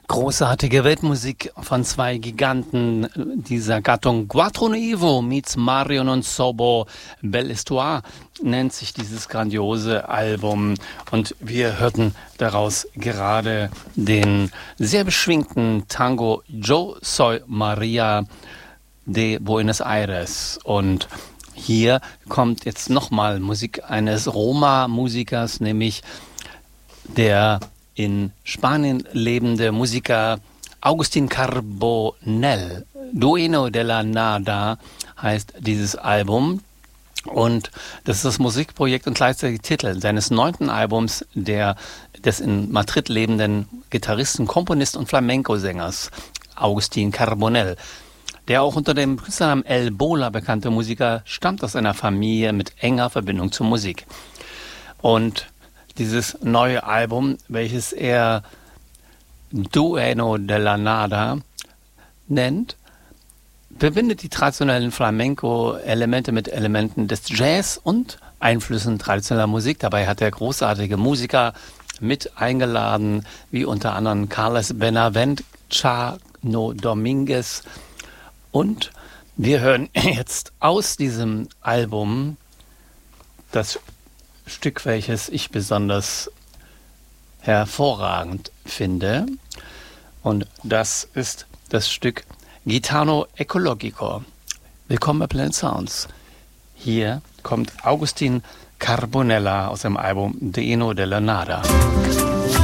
Großartige Weltmusik von zwei Giganten dieser Gattung. Quattro Nevo meets Mario non Sobo. Belle Histoire nennt sich dieses grandiose Album. Und wir hörten daraus gerade den sehr beschwingten Tango Yo Soy Maria de Buenos Aires. Und hier kommt jetzt nochmal Musik eines Roma-Musikers, nämlich der in Spanien lebende Musiker Agustín Carbonell. Dueño de la Nada heißt dieses Album. Und das ist das Musikprojekt und gleichzeitig Titel seines 9. Albums des in Madrid lebenden Gitarristen, Komponisten und Flamenco-Sängers Agustín Carbonell. Der auch unter dem Künstlernamen El Bola bekannte Musiker stammt aus einer Familie mit enger Verbindung zur Musik. Und dieses neue Album, welches er Dueño de la Nada nennt, verbindet die traditionellen Flamenco-Elemente mit Elementen des Jazz und Einflüssen traditioneller Musik. Dabei hat er großartige Musiker mit eingeladen, wie unter anderem Carlos Benavent, Chano Dominguez. Und wir hören jetzt aus diesem Album das Stück, welches ich besonders hervorragend finde. Und das ist das Stück Gitano Ecologico. Willkommen bei Planet Sounds. Hier kommt Agustín Carbonell aus dem Album Dueño de la Nada.